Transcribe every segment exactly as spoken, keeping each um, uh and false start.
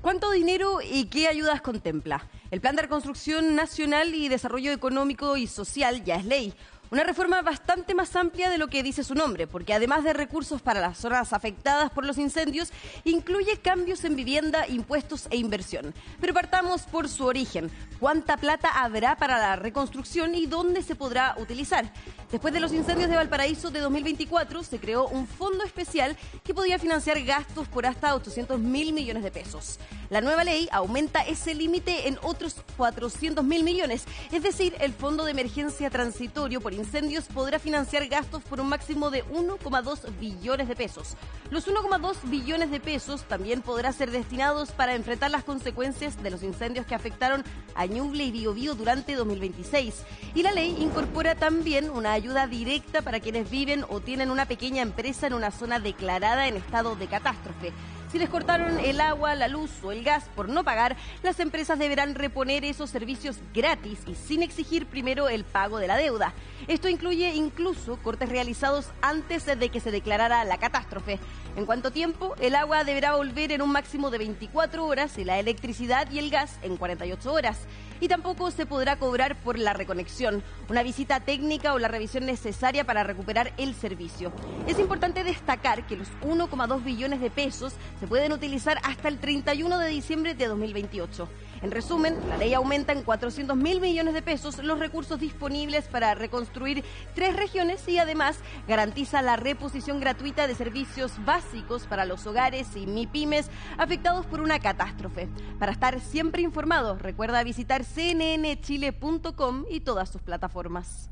¿Cuánto dinero y qué ayudas contempla? El Plan de Reconstrucción Nacional y Desarrollo Económico y Social ya es ley. Una reforma bastante más amplia de lo que dice su nombre, porque además de recursos para las zonas afectadas por los incendios, incluye cambios en vivienda, impuestos e inversión. Pero partamos por su origen. ¿Cuánta plata habrá para la reconstrucción y dónde se podrá utilizar? Después de los incendios de Valparaíso de dos mil veinticuatro, se creó un fondo especial que podía financiar gastos por hasta ochocientos mil millones de pesos. La nueva ley aumenta ese límite en otros cuatrocientos mil millones, es decir, el Fondo de Emergencia Transitorio por Incendios podrá financiar gastos por un máximo de uno coma dos billones de pesos. Los uno coma dos billones de pesos también podrán ser destinados para enfrentar las consecuencias de los incendios que afectaron a Ñuble y Biobío durante dos mil veintiséis. Y la ley incorpora también una ayuda directa para quienes viven o tienen una pequeña empresa en una zona declarada en estado de catástrofe. Si les cortaron el agua, la luz o el gas por no pagar, las empresas deberán reponer esos servicios gratis y sin exigir primero el pago de la deuda. Esto incluye incluso cortes realizados antes de que se declarara la catástrofe. En cuanto tiempo, el agua deberá volver en un máximo de veinticuatro horas y la electricidad y el gas en cuarenta y ocho horas. Y tampoco se podrá cobrar por la reconexión, una visita técnica o la revisión necesaria para recuperar el servicio. Es importante destacar que los uno coma dos billones de pesos se pueden utilizar hasta el treinta y uno de diciembre de dos mil veintiocho. En resumen, la ley aumenta en cuatrocientos mil millones de pesos los recursos disponibles para reconstruir tres regiones y además garantiza la reposición gratuita de servicios básicos para los hogares y MIPYMES afectados por una catástrofe. Para estar siempre informado, recuerda visitar c n n chile punto com y todas sus plataformas.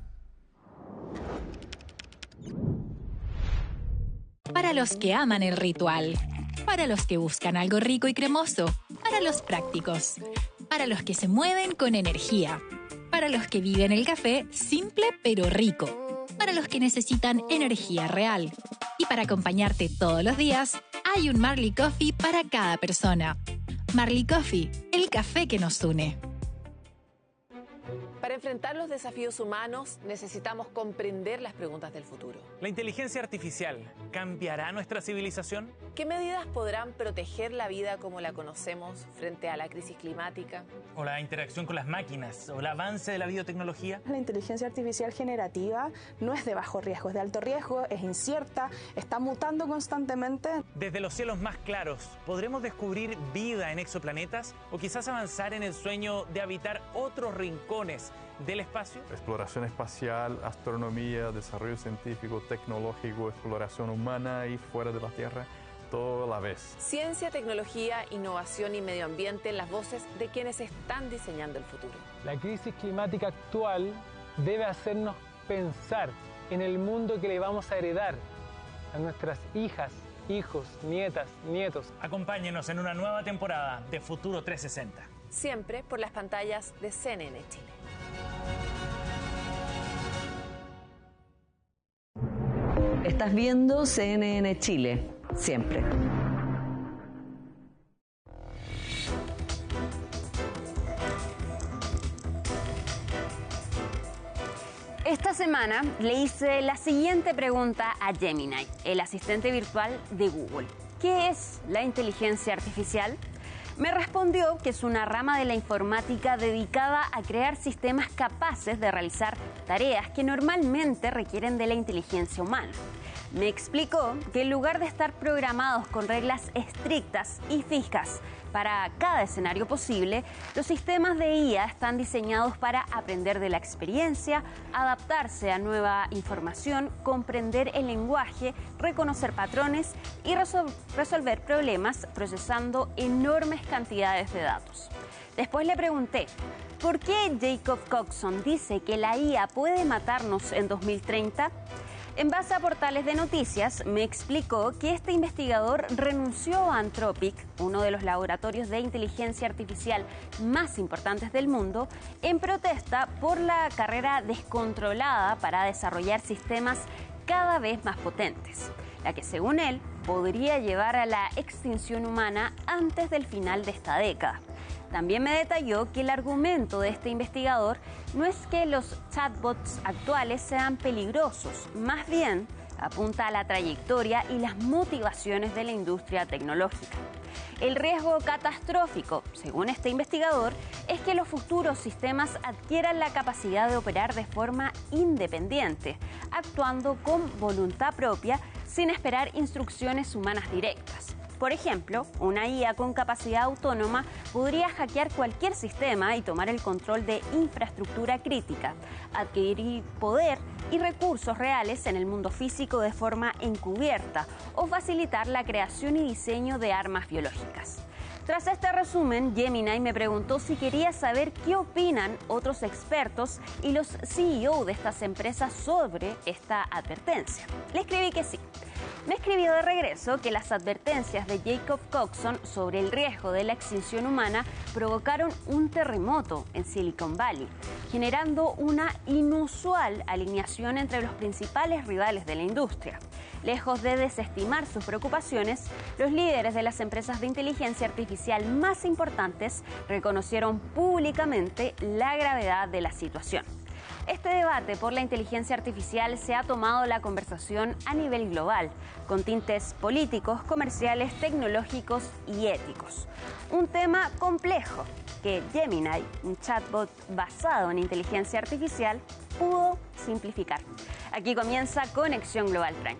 Para los que aman el ritual, para los que buscan algo rico y cremoso, para los prácticos, para los que se mueven con energía, para los que viven el café simple pero rico, para los que necesitan energía real. Y para acompañarte todos los días, hay un Marley Coffee para cada persona. Marley Coffee, el café que nos une. Para enfrentar los desafíos humanos, necesitamos comprender las preguntas del futuro. ¿La inteligencia artificial cambiará nuestra civilización? ¿Qué medidas podrán proteger la vida como la conocemos frente a la crisis climática? ¿O la interacción con las máquinas? ¿O el avance de la biotecnología? La inteligencia artificial generativa no es de bajo riesgo, es de alto riesgo, es incierta, está mutando constantemente. Desde los cielos más claros, ¿podremos descubrir vida en exoplanetas? ¿O quizás avanzar en el sueño de habitar otros rincones del espacio? Exploración espacial, astronomía, desarrollo científico, tecnológico, exploración humana y fuera de la Tierra, todo a la vez. Ciencia, tecnología, innovación y medio ambiente, las voces de quienes están diseñando el futuro. La crisis climática actual debe hacernos pensar en el mundo que le vamos a heredar a nuestras hijas, hijos, nietas, nietos. Acompáñenos en una nueva temporada de Futuro trescientos sesenta. Siempre por las pantallas de C N N Chile. Estás viendo C N N Chile, siempre. Esta semana le hice la siguiente pregunta a Gemini, el asistente virtual de Google. ¿Qué es la inteligencia artificial? Me respondió que es una rama de la informática dedicada a crear sistemas capaces de realizar tareas que normalmente requieren de la inteligencia humana. Me explicó que en lugar de estar programados con reglas estrictas y fijas para cada escenario posible, los sistemas de I A están diseñados para aprender de la experiencia, adaptarse a nueva información, comprender el lenguaje, reconocer patrones y resol- resolver problemas procesando enormes cantidades de datos. Después le pregunté, ¿por qué Jacob Coxon dice que la I A puede matarnos en dos mil treinta? En base a portales de noticias, me explicó que este investigador renunció a Anthropic, uno de los laboratorios de inteligencia artificial más importantes del mundo, en protesta por la carrera descontrolada para desarrollar sistemas cada vez más potentes, la que según él podría llevar a la extinción humana antes del final de esta década. También me detalló que el argumento de este investigador no es que los chatbots actuales sean peligrosos, más bien apunta a la trayectoria y las motivaciones de la industria tecnológica. El riesgo catastrófico, según este investigador, es que los futuros sistemas adquieran la capacidad de operar de forma independiente, actuando con voluntad propia sin esperar instrucciones humanas directas. Por ejemplo, una I A con capacidad autónoma podría hackear cualquier sistema y tomar el control de infraestructura crítica, adquirir poder y recursos reales en el mundo físico de forma encubierta o facilitar la creación y diseño de armas biológicas. Tras este resumen, Gemini me preguntó si quería saber qué opinan otros expertos y los C E O de estas empresas sobre esta advertencia. Le escribí que sí. Me escribió de regreso que las advertencias de Jacob Coxon sobre el riesgo de la extinción humana provocaron un terremoto en Silicon Valley, generando una inusual alineación entre los principales rivales de la industria. Lejos de desestimar sus preocupaciones, los líderes de las empresas de inteligencia artificial más importantes reconocieron públicamente la gravedad de la situación. Este debate por la inteligencia artificial se ha tomado la conversación a nivel global, con tintes políticos, comerciales, tecnológicos y éticos. Un tema complejo que Gemini, un chatbot basado en inteligencia artificial, pudo simplificar. Aquí comienza Conexión Global Prime.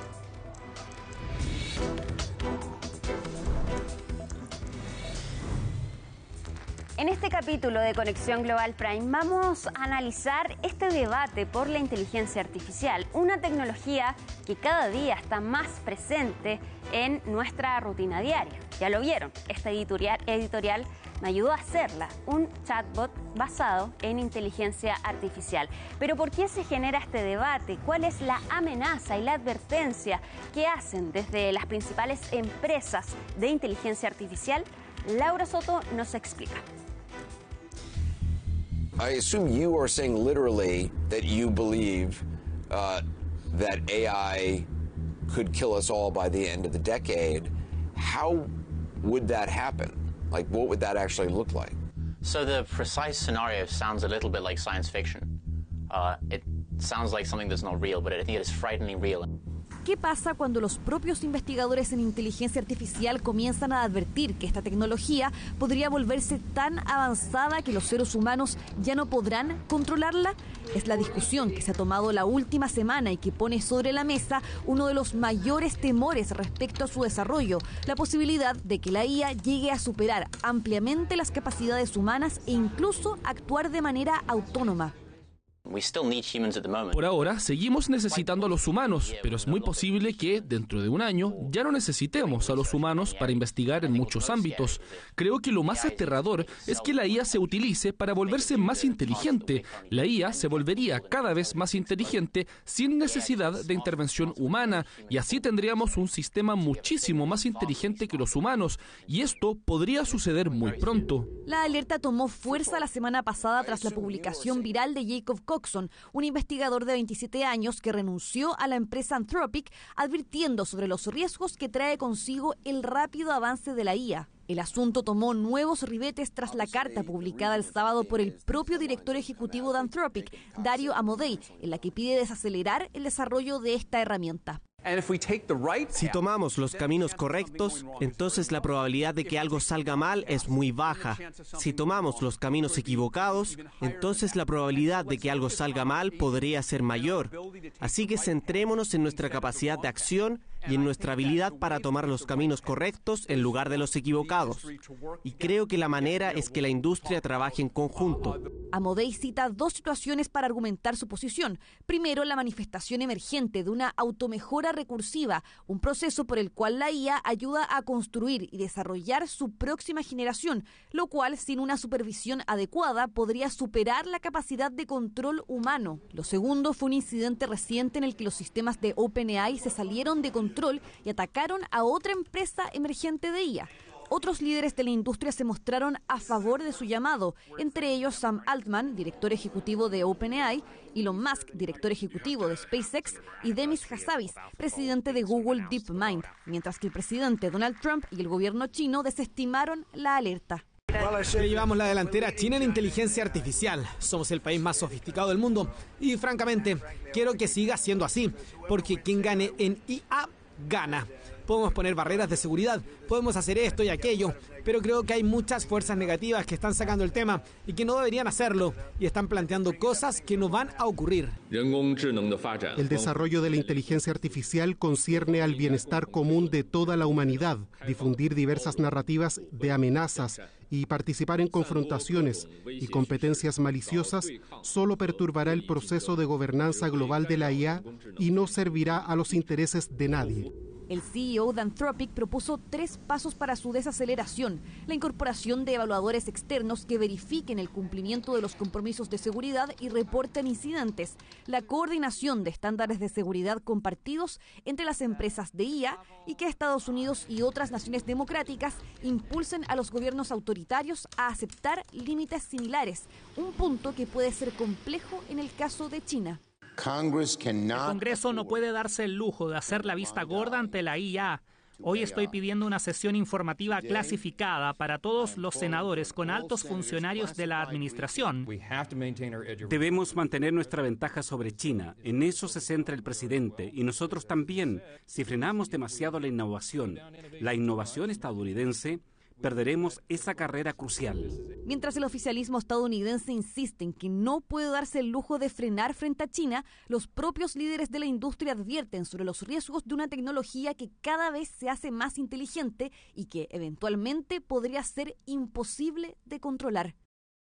En este capítulo de Conexión Global Prime vamos a analizar este debate por la inteligencia artificial, una tecnología que cada día está más presente en nuestra rutina diaria. Ya lo vieron, esta editorial, editorial me ayudó a hacerla, un chatbot basado en inteligencia artificial. Pero ¿por qué se genera este debate? ¿Cuál es la amenaza y la advertencia que hacen desde las principales empresas de inteligencia artificial? Laura Soto nos explica. I assume you are saying literally that you believe uh, that A I could kill us all by the end of the decade. How would that happen? Like, what would that actually look like? So the precise scenario sounds a little bit like science fiction. Uh, it sounds like something that's not real, but I think it is frighteningly real. ¿Qué pasa cuando los propios investigadores en inteligencia artificial comienzan a advertir que esta tecnología podría volverse tan avanzada que los seres humanos ya no podrán controlarla? Es la discusión que se ha tomado la última semana y que pone sobre la mesa uno de los mayores temores respecto a su desarrollo, la posibilidad de que la I A llegue a superar ampliamente las capacidades humanas e incluso actuar de manera autónoma. Por ahora, seguimos necesitando a los humanos, pero es muy posible que, dentro de un año, ya no necesitemos a los humanos para investigar en muchos ámbitos. Creo que lo más aterrador es que la I A se utilice para volverse más inteligente. La I A se volvería cada vez más inteligente sin necesidad de intervención humana, y así tendríamos un sistema muchísimo más inteligente que los humanos, y esto podría suceder muy pronto. La alerta tomó fuerza la semana pasada tras la publicación viral de Jacob Coxon, un investigador de veintisiete años que renunció a la empresa Anthropic, advirtiendo sobre los riesgos que trae consigo el rápido avance de la I A. El asunto tomó nuevos ribetes tras la carta publicada el sábado por el propio director ejecutivo de Anthropic, Dario Amodei, en la que pide desacelerar el desarrollo de esta herramienta. Si tomamos los caminos correctos, entonces la probabilidad de que algo salga mal es muy baja. Si tomamos los caminos equivocados, entonces la probabilidad de que algo salga mal podría ser mayor. Así que centrémonos en nuestra capacidad de acción y en nuestra habilidad para tomar los caminos correctos en lugar de los equivocados. Y creo que la manera es que la industria trabaje en conjunto. Amodei cita dos situaciones para argumentar su posición. Primero, la manifestación emergente de una automejora recursiva, un proceso por el cual la I A ayuda a construir y desarrollar su próxima generación, lo cual, sin una supervisión adecuada, podría superar la capacidad de control humano. Lo segundo fue un incidente reciente en el que los sistemas de OpenAI se salieron de control y atacaron a otra empresa emergente de I A. Otros líderes de la industria se mostraron a favor de su llamado, entre ellos Sam Altman, director ejecutivo de OpenAI, Elon Musk, director ejecutivo de SpaceX, y Demis Hassabis, presidente de Google DeepMind, mientras que el presidente Donald Trump y el gobierno chino desestimaron la alerta. Le llevamos la delantera a China en inteligencia artificial. Somos el país más sofisticado del mundo y, francamente, quiero que siga siendo así, porque quien gane en I A, gana. podemos poner barreras de seguridad, podemos hacer esto y aquello, pero creo que hay muchas fuerzas negativas que están sacando el tema y que no deberían hacerlo y están planteando cosas que no van a ocurrir. El desarrollo de la inteligencia artificial concierne al bienestar común de toda la humanidad. Difundir diversas narrativas de amenazas y participar en confrontaciones y competencias maliciosas solo perturbará el proceso de gobernanza global de la I A y no servirá a los intereses de nadie. El C E O de Anthropic propuso tres pasos para su desaceleración: la incorporación de evaluadores externos que verifiquen el cumplimiento de los compromisos de seguridad y reporten incidentes, la coordinación de estándares de seguridad compartidos entre las empresas de I A y que Estados Unidos y otras naciones democráticas impulsen a los gobiernos autoritarios a aceptar límites similares, un punto que puede ser complejo en el caso de China. El Congreso no puede darse el lujo de hacer la vista gorda ante la I A. Hoy estoy pidiendo una sesión informativa clasificada para todos los senadores con altos funcionarios de la administración. Debemos mantener nuestra ventaja sobre China. En eso se centra el presidente y nosotros también. Si frenamos demasiado la innovación, la innovación estadounidense, perderemos esa carrera crucial. Mientras el oficialismo estadounidense insiste en que no puede darse el lujo de frenar frente a China, los propios líderes de la industria advierten sobre los riesgos de una tecnología que cada vez se hace más inteligente y que eventualmente podría ser imposible de controlar.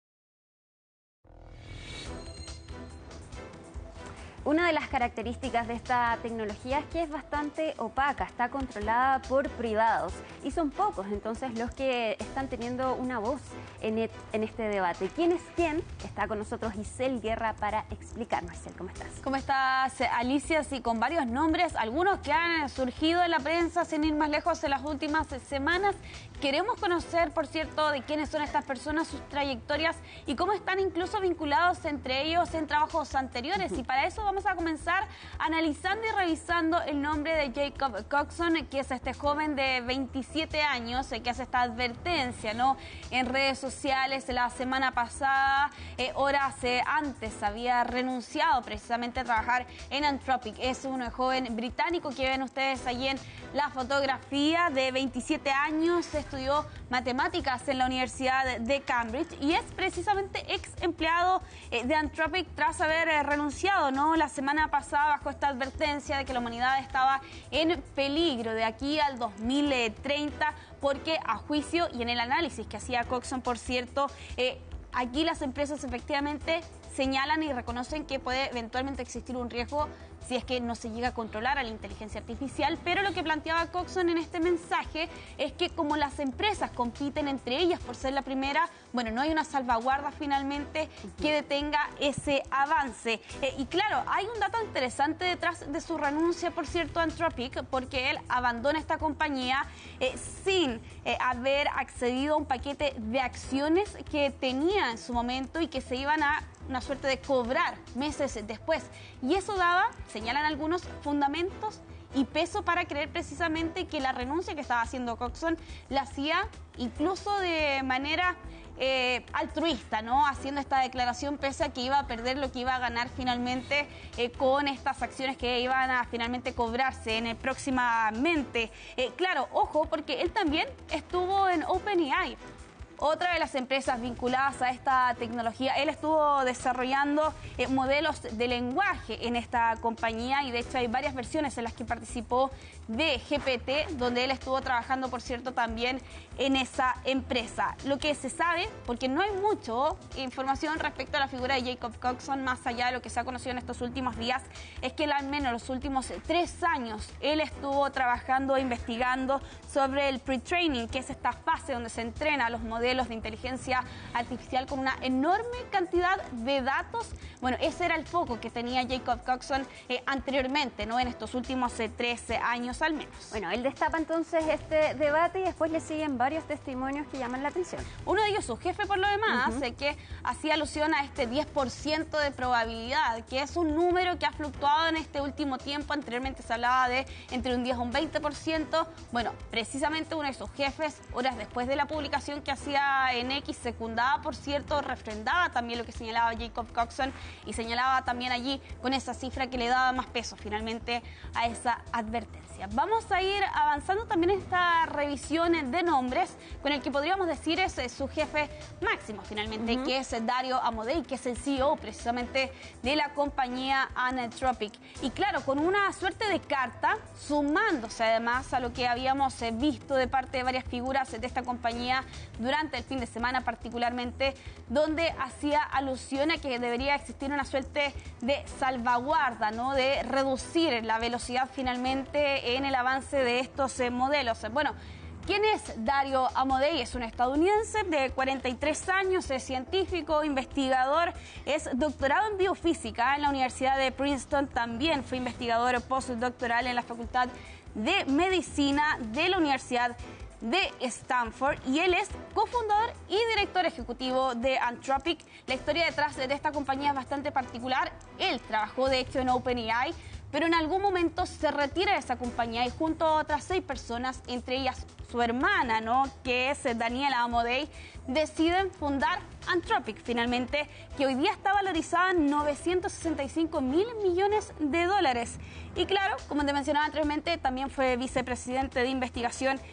Una de las características de esta tecnología es que es bastante opaca, está controlada por privados y son pocos entonces los que están teniendo una voz en, et, en este debate. ¿Quién es quién? Está con nosotros Isel Guerra para explicarnos. Isel, ¿cómo estás? ¿Cómo estás, Alicia? Sí, con varios nombres, algunos que han surgido en la prensa sin ir más lejos en las últimas semanas. Queremos conocer, por cierto, de quiénes son estas personas, sus trayectorias y cómo están incluso vinculados entre ellos en trabajos anteriores. Y para eso vamos a comenzar analizando y revisando el nombre de Jacob Coxon, que es este joven de veintisiete años que hace esta advertencia, ¿no?, en redes sociales. La semana pasada, eh, horas eh, antes, había renunciado precisamente a trabajar en Anthropic. Es un joven británico que ven ustedes allí en la fotografía, de veintisiete años, estudió matemáticas en la Universidad de Cambridge y es precisamente ex empleado eh, de Anthropic tras haber eh, renunciado, ¿no?, la semana pasada bajo esta advertencia de que la humanidad estaba en peligro de aquí al dos mil treinta, porque a juicio y en el análisis que hacía Coxon, por cierto, eh, aquí las empresas efectivamente señalan y reconocen que puede eventualmente existir un riesgo si es que no se llega a controlar a la inteligencia artificial, pero lo que planteaba Coxon en este mensaje es que como las empresas compiten entre ellas por ser la primera, bueno, no hay una salvaguarda finalmente que detenga ese avance. Eh, y claro, hay un dato interesante detrás de su renuncia, por cierto, a Anthropic, porque él abandona esta compañía eh, sin eh, haber accedido a un paquete de acciones que tenía en su momento y que se iban a una suerte de cobrar meses después. Y eso daba, señalan algunos, fundamentos y peso para creer precisamente que la renuncia que estaba haciendo Coxon la hacía incluso de manera eh, altruista, ¿no?, haciendo esta declaración pese a que iba a perder lo que iba a ganar finalmente eh, con estas acciones que iban a finalmente cobrarse en el próximamente. Eh, claro, ojo, porque él también estuvo en OpenAI, otra de las empresas vinculadas a esta tecnología. Él estuvo desarrollando eh, modelos de lenguaje en esta compañía y de hecho hay varias versiones en las que participó de G P T, donde él estuvo trabajando, por cierto, también en esa empresa. Lo que se sabe, porque no hay mucha información respecto a la figura de Jacob Coxon, más allá de lo que se ha conocido en estos últimos días, es que al menos los últimos tres años él estuvo trabajando e investigando sobre el pre-training, que es esta fase donde se entrena a los modelos de inteligencia artificial con una enorme cantidad de datos. Bueno, ese era el foco que tenía Jacob Coxon eh, anteriormente, ¿no?, en estos últimos eh, trece años al menos. Bueno, él destapa entonces este debate y después le siguen varios testimonios que llaman la atención. Uno de ellos, su jefe, por lo demás, Uh-huh. eh, que hacía alusión a este diez por ciento de probabilidad, que es un número que ha fluctuado en este último tiempo. Anteriormente se hablaba de entre un diez o un veinte por ciento. Bueno, precisamente uno de sus jefes, horas después de la publicación que hacía cuenta en X, secundaba, por cierto, refrendaba también lo que señalaba Jacob Coxon y señalaba también allí con esa cifra que le daba más peso finalmente a esa advertencia. Vamos a ir avanzando también en esta revisión de nombres con el que podríamos decir es su jefe máximo finalmente, uh-huh. que es Dario Amodei, que es el C E O precisamente de la compañía Anthropic. Y claro, con una suerte de carta, sumándose además a lo que habíamos visto de parte de varias figuras de esta compañía durante el fin de semana particularmente, donde hacía alusión a que debería existir una suerte de salvaguarda, ¿no? De reducir la velocidad finalmente en el avance de estos eh, modelos. Bueno, ¿quién es Dario Amodei? Es un estadounidense de cuarenta y tres años, es científico, investigador, es doctorado en biofísica en la Universidad de Princeton, también fue investigador postdoctoral en la Facultad de Medicina de la Universidad de Stanford y él es cofundador y director ejecutivo de Anthropic. La historia detrás de esta compañía es bastante particular. Él trabajó de hecho en OpenAI, pero en algún momento se retira de esa compañía y junto a otras seis personas, entre ellas su hermana, ¿no?, que es Daniela Amodei, deciden fundar Anthropic, finalmente, que hoy día está valorizada en novecientos sesenta y cinco mil millones de dólares. Y claro, como te mencionaba anteriormente, también fue vicepresidente de investigación